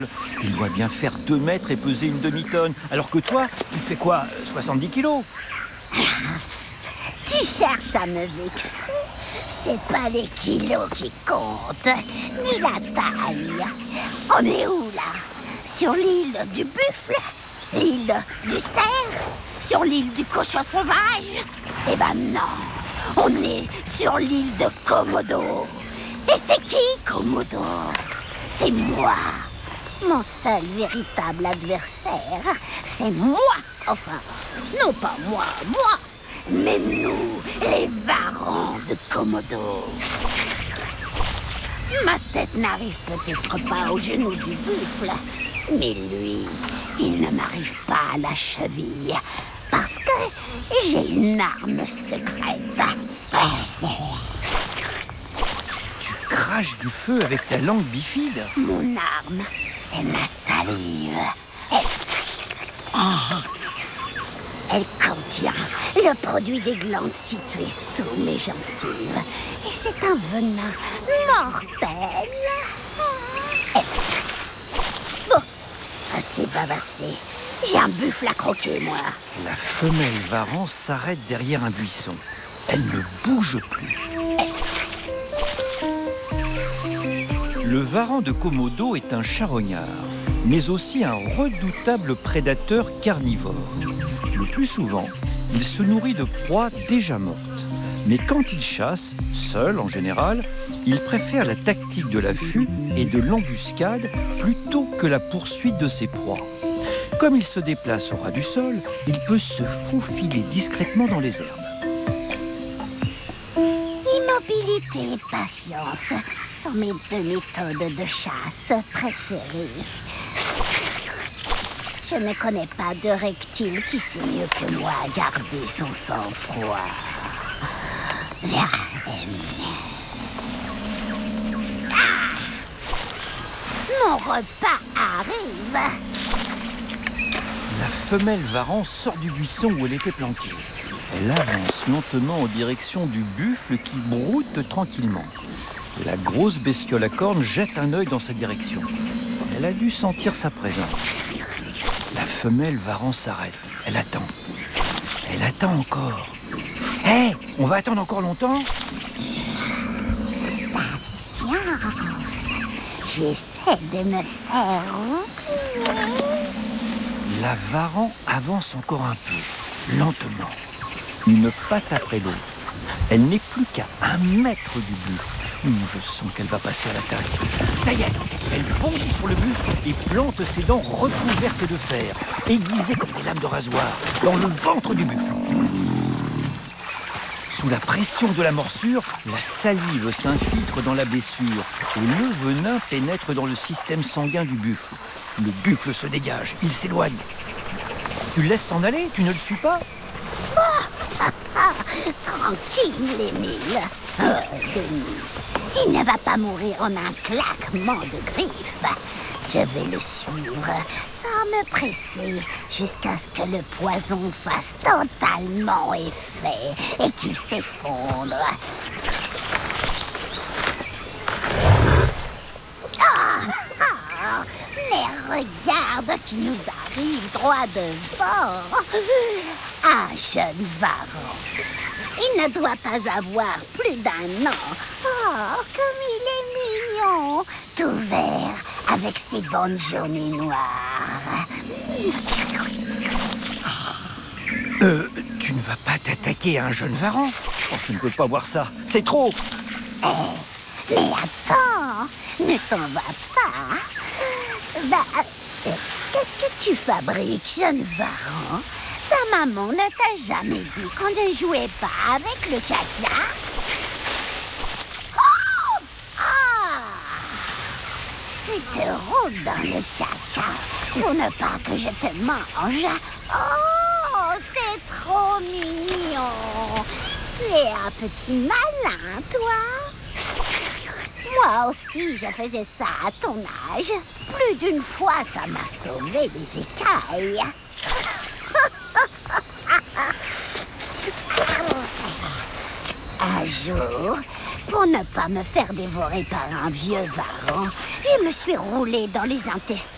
Il doit bien faire 2 mètres et peser une demi-tonne. Alors que toi, tu fais quoi, 70 kilos? Tu cherches à me vexer? C'est pas les kilos qui comptent, ni la taille. On est où, là? Sur l'île du buffle? L'île du cerf? Sur l'île du cochon sauvage? Eh ben non, on est sur l'île de Komodo. Et c'est qui, Komodo? C'est moi. Mon seul véritable adversaire, c'est moi. Enfin, non pas moi, mais nous, les varans de Komodo. Ma tête n'arrive peut-être pas au genou du buffle, mais lui, il ne m'arrive pas à la cheville, parce que j'ai une arme secrète. Tu craches du feu avec ta langue bifide? Mon arme, c'est ma salive. Elle contient le produit des glandes situées sous mes gencives. Et c'est un venin mortel. Bon, assez bavassé. J'ai un buffle à croquer, moi. La femelle varan s'arrête derrière un buisson. Elle ne bouge plus. Le varan de Komodo est un charognard, mais aussi un redoutable prédateur carnivore. Le plus souvent, il se nourrit de proies déjà mortes. Mais quand il chasse, seul en général, il préfère la tactique de l'affût et de l'embuscade plutôt que la poursuite de ses proies. Comme il se déplace au ras du sol, il peut se faufiler discrètement dans les herbes. Immobilité et patience sont mes 2 méthodes de chasse préférées. Je ne connais pas de reptile qui sait mieux que moi garder son sang-froid. Mon repas arrive. La femelle varan sort du buisson où elle était planquée. Elle avance lentement en direction du buffle qui broute tranquillement. La grosse bestiole à cornes jette un œil dans sa direction. Elle a dû sentir sa présence. La femelle varan s'arrête. Elle attend. Elle attend encore. Hé, on va attendre encore longtemps? Patience. J'essaie de me faire roupiller. La varan avance encore un peu, lentement. Une patte après l'autre. Elle n'est plus qu'à 1 mètre du buffle. Je sens qu'elle va passer à l'attaque. Ça y est, elle bondit sur le buffle et plante ses dents recouvertes de fer, aiguisées comme des lames de rasoir, dans le ventre du buffle. Sous la pression de la morsure, la salive s'infiltre dans la blessure et le venin pénètre dans le système sanguin du buffle. Le buffle se dégage, il s'éloigne. Tu le laisses s'en aller? Tu ne le suis pas? Tranquille, Émile. Il ne va pas mourir en un claquement de griffes. Je vais le suivre sans me presser jusqu'à ce que le poison fasse totalement effet et qu'il s'effondre. Mais regarde qui nous arrive droit devant. Un jeune varan. Il ne doit pas avoir plus d'1 an. Oh, comme il est mignon. Tout vert, avec ses bandes jaunes et noires. Tu ne vas pas t'attaquer à un jeune varan? Oh, je ne peux pas voir ça, c'est trop! Mais attends, ne t'en vas pas. Qu'est-ce que tu fabriques, jeune varan? Ta maman ne t'a jamais dit qu'on ne jouait pas avec le caca? Oh! Ah! Tu te roules dans le caca pour ne pas que je te mange. Oh, c'est trop mignon. Tu es un petit malin, toi. Moi aussi, je faisais ça à ton âge. Plus d'une fois, ça m'a sauvé des écailles. Un jour, pour ne pas me faire dévorer par un vieux varan, je me suis roulée dans les intestins